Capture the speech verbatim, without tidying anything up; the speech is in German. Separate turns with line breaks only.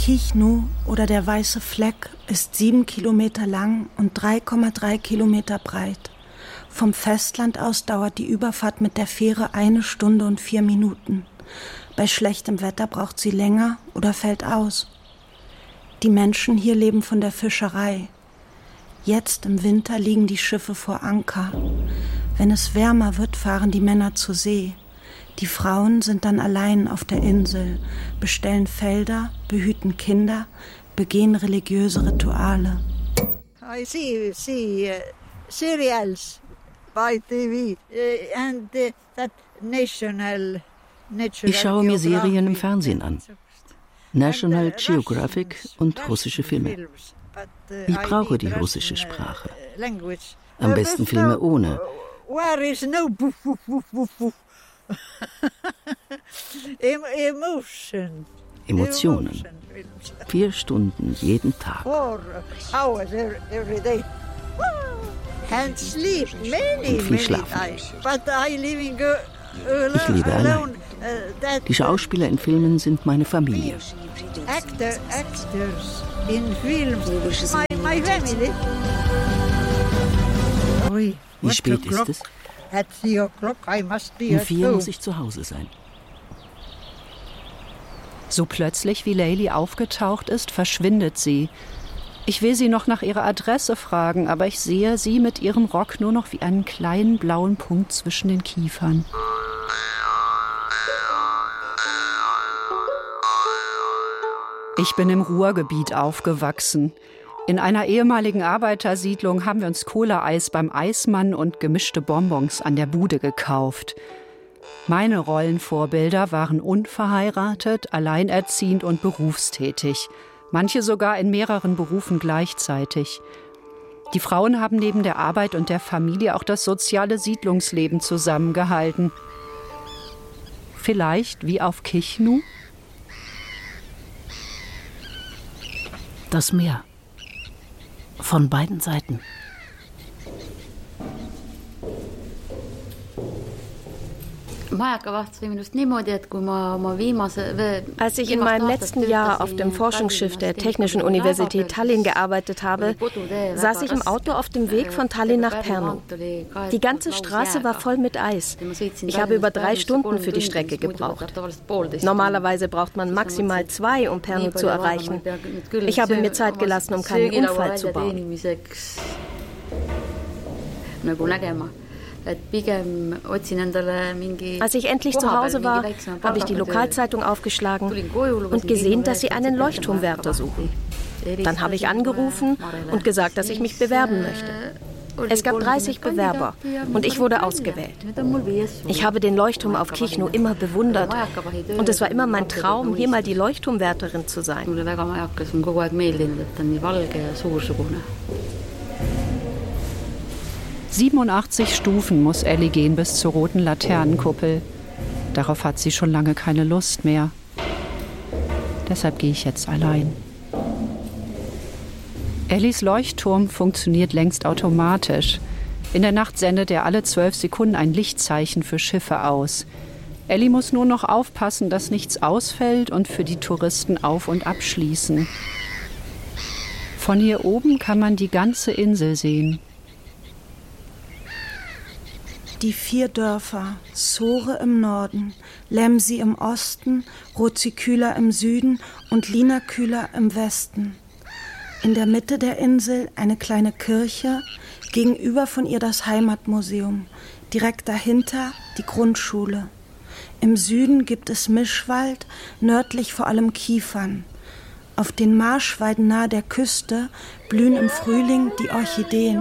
Chișinău oder der weiße Fleck ist sieben Kilometer lang und drei Komma drei Kilometer breit. Vom Festland aus dauert die Überfahrt mit der Fähre eine Stunde und vier Minuten. Bei schlechtem Wetter braucht sie länger oder fällt aus. Die Menschen hier leben von der Fischerei. Jetzt im Winter liegen die Schiffe vor Anker. Wenn es wärmer wird, fahren die Männer zur See. Die Frauen sind dann allein auf der Insel, bestellen Felder, behüten Kinder, begehen religiöse Rituale.
I see, see uh, cereals by T V uh, and uh, that national, natural
Ich schaue mir Serien im Fernsehen an. National Geographic und russische Filme. Ich brauche die russische Sprache. Am besten Filme ohne. Emotionen. Vier Stunden jeden Tag. Und viel schlafen. Ich lebe allein. Die Schauspieler in Filmen sind meine Familie. Wie spät ist es? Um vier muss ich zu Hause sein.
So plötzlich, wie Leili aufgetaucht ist, verschwindet sie. Ich will sie noch nach ihrer Adresse fragen, aber ich sehe sie mit ihrem Rock nur noch wie einen kleinen blauen Punkt zwischen den Kiefern. Ich bin im Ruhrgebiet aufgewachsen. In einer ehemaligen Arbeitersiedlung haben wir uns Kohleeis beim Eismann und gemischte Bonbons an der Bude gekauft. Meine Rollenvorbilder waren unverheiratet, alleinerziehend und berufstätig. Manche sogar in mehreren Berufen gleichzeitig. Die Frauen haben neben der Arbeit und der Familie auch das soziale Siedlungsleben zusammengehalten. Vielleicht wie auf Chișinău?
Das Meer. Von beiden Seiten.
Als ich in meinem letzten Jahr auf dem Forschungsschiff der Technischen Universität Tallinn gearbeitet habe, saß ich im Auto auf dem Weg von Tallinn nach Pärnu. Die ganze Straße war voll mit Eis. Ich habe über drei Stunden für die Strecke gebraucht. Normalerweise braucht man maximal zwei, um Pärnu zu erreichen. Ich habe mir Zeit gelassen, um keinen Unfall zu bauen. Als ich endlich zu Hause war, habe ich die Lokalzeitung aufgeschlagen und gesehen, dass sie einen Leuchtturmwärter suchen. Dann habe ich angerufen und gesagt, dass ich mich bewerben möchte. Es gab dreißig Bewerber und ich wurde ausgewählt. Ich habe den Leuchtturm auf Chișinău immer bewundert und es war immer mein Traum, hier mal die Leuchtturmwärterin zu sein.
siebenundachtzig Stufen muss Elli gehen bis zur roten Laternenkuppel. Darauf hat sie schon lange keine Lust mehr. Deshalb gehe ich jetzt allein. Ellis Leuchtturm funktioniert längst automatisch. In der Nacht sendet er alle zwölf Sekunden ein Lichtzeichen für Schiffe aus. Elli muss nur noch aufpassen, dass nichts ausfällt und für die Touristen auf- und abschließen. Von hier oben kann man die ganze Insel sehen.
Die vier Dörfer, Sore im Norden, Lemsi im Osten, Roziküla im Süden und Linaküla im Westen. In der Mitte der Insel eine kleine Kirche, gegenüber von ihr das Heimatmuseum, direkt dahinter die Grundschule. Im Süden gibt es Mischwald, nördlich vor allem Kiefern. Auf den Marschweiden nahe der Küste blühen im Frühling die Orchideen.